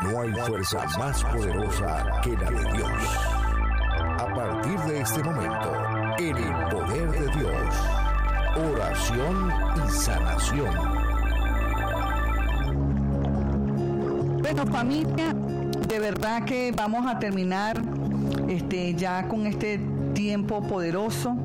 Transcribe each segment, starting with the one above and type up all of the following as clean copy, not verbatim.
No hay fuerza más poderosa que la de Dios. A partir de este momento, en el poder de Dios, oración y sanación. Bueno, familia, de verdad que vamos a terminar ya con este tiempo poderoso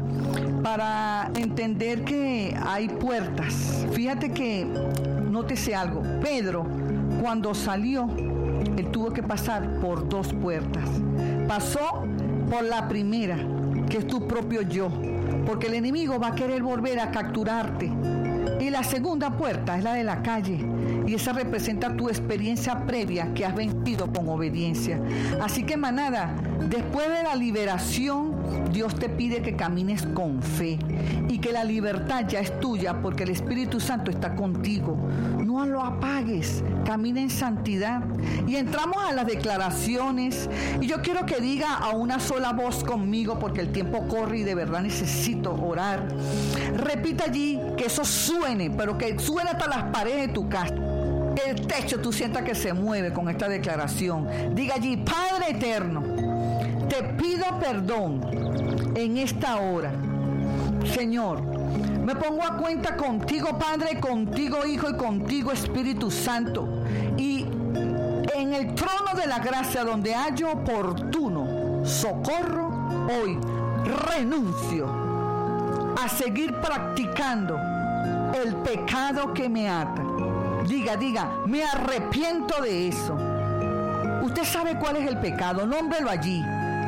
para entender que hay puertas. Fíjate que, nótese algo, Pedro, cuando salió, él tuvo que pasar por dos puertas. Pasó por la primera, que es tu propio yo, porque el enemigo va a querer volver a capturarte. Y la segunda puerta es la de la calle, y esa representa tu experiencia previa que has vencido con obediencia. Así que, manada, después de la liberación, Dios te pide que camines con fe y que la libertad ya es tuya porque el Espíritu Santo está contigo. No lo apagues, camina en santidad. Y entramos a las declaraciones, y yo quiero que diga a una sola voz conmigo porque el tiempo corre y de verdad necesito orar. Repita allí, que eso suene, pero que suene hasta las paredes de tu casa. El techo tú sientas que se mueve con esta declaración. Diga allí: Padre eterno, te pido perdón en esta hora. Señor, me pongo a cuenta contigo, Padre, contigo, Hijo, y contigo, Espíritu Santo. Y en el trono de la gracia, donde hallo oportuno socorro, hoy renuncio a seguir practicando el pecado que me ata. Diga, me arrepiento de eso. Usted sabe cuál es el pecado, nómbrelo allí,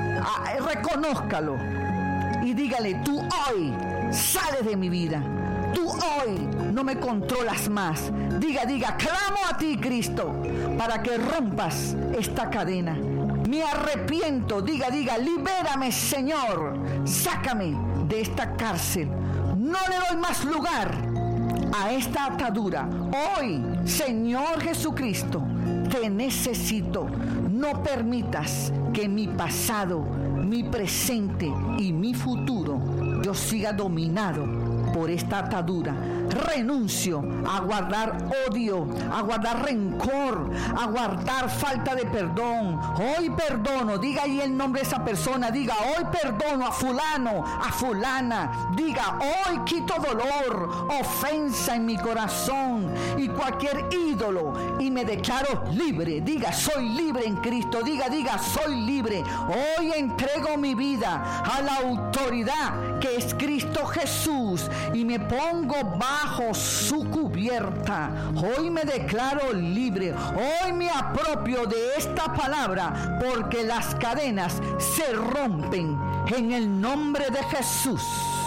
reconózcalo y dígale: tú hoy sales de mi vida, tú hoy no me controlas más. Diga, clamo a ti, Cristo, para que rompas esta cadena. Me arrepiento, diga, libérame, Señor, sácame de esta cárcel. No le doy más lugar a esta atadura. Hoy, Señor Jesucristo, te necesito. No permitas que mi pasado, mi presente y mi futuro yo siga dominado por esta atadura. Renuncio a guardar odio, a guardar rencor, a guardar falta de perdón. Hoy perdono, diga ahí el nombre de esa persona, diga: hoy perdono a fulano, a fulana. Diga: hoy quito dolor, ofensa en mi corazón y cualquier ídolo, y me declaro libre. Diga: soy libre en Cristo. Diga: soy libre. Hoy entrego mi vida a la autoridad que es Cristo Jesús y me pongo bajo su cubierta. Hoy me declaro libre. Hoy me apropio de esta palabra porque las cadenas se rompen en el nombre de Jesús.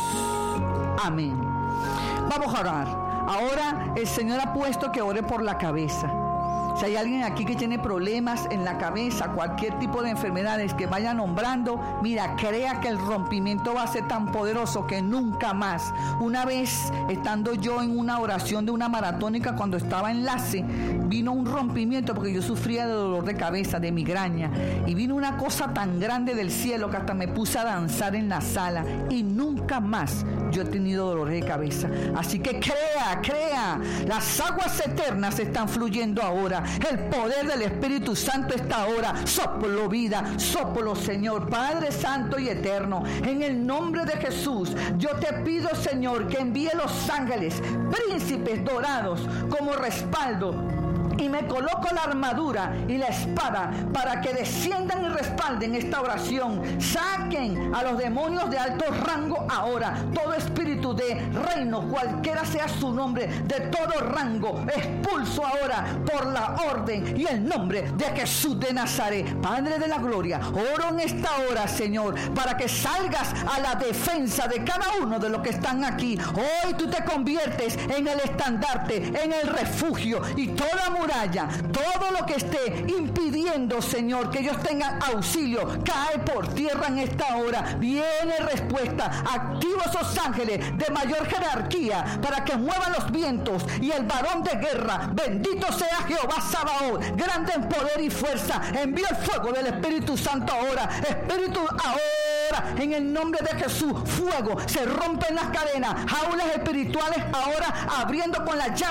Amén. Vamos a orar. Ahora el Señor ha puesto que ore por la cabeza. Si hay alguien aquí que tiene problemas en la cabeza, cualquier tipo de enfermedades que vaya nombrando, mira, crea que el rompimiento va a ser tan poderoso que nunca más. Una vez, estando yo en una oración de una maratónica, cuando estaba enlace, vino un rompimiento porque yo sufría de dolor de cabeza, de migraña, y vino una cosa tan grande del cielo que hasta me puse a danzar en la sala, y nunca más yo he tenido dolor de cabeza. Así que crea, las aguas eternas están fluyendo ahora. El poder del Espíritu Santo está ahora. Soplo vida, soplo, Señor, Padre Santo y Eterno. En el nombre de Jesús, yo te pido, Señor, que envíe los ángeles, príncipes dorados, como respaldo. Y me coloco la armadura y la espada para que desciendan y respalden esta oración. Saquen a los demonios de alto rango ahora. Todo espíritu de reino, cualquiera sea su nombre, de todo rango, expulso ahora por la orden y el nombre de Jesús de Nazaret. Padre de la gloria, oro en esta hora, Señor, para que salgas a la defensa de cada uno de los que están aquí. Hoy tú te conviertes en el estandarte, en el refugio, y toda muralla, todo lo que esté impidiendo, Señor, que ellos tengan auxilio, cae por tierra en esta hora. Viene respuesta. Activo esos ángeles de mayor jerarquía para que muevan los vientos y el varón de guerra. Bendito sea Jehová Sabaoth, grande en poder y fuerza. Envío el fuego del Espíritu Santo ahora. Espíritu, ahora, en el nombre de Jesús, fuego. Se rompen las cadenas, jaulas espirituales ahora abriendo con la llave